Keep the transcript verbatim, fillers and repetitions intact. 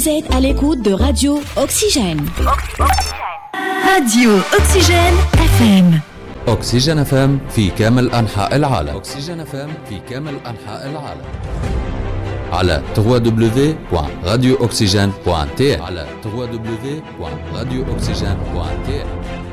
Vous êtes à l'écoute de Radio Oxygène. Radio Oxygène اف ام. أكسجين اف ام في كامل أنحاء العالم. أكسجين اف ام في كامل أنحاء العالم. على دبليو دبليو دبليو دوت راديو أكسجين دوت تي على دبليو دبليو دبليو دوت راديو أكسجين دوت تي.